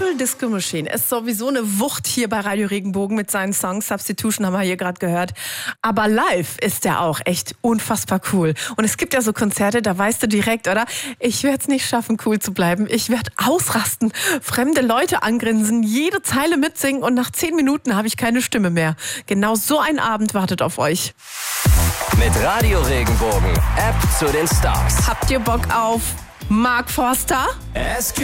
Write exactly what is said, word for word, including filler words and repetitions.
Purple Disco Machine ist sowieso eine Wucht hier bei Radio Regenbogen mit seinen Songs. Substitution haben wir hier gerade gehört. Aber live ist der auch echt unfassbar cool. Und es gibt ja so Konzerte, da weißt du direkt, oder? Ich werde es nicht schaffen, cool zu bleiben. Ich werde ausrasten, fremde Leute angrinsen, jede Zeile mitsingen und nach zehn Minuten habe ich keine Stimme mehr. Genau so ein Abend wartet auf euch. Mit Radio Regenbogen, App zu den Stars. Habt ihr Bock auf Mark Forster? Es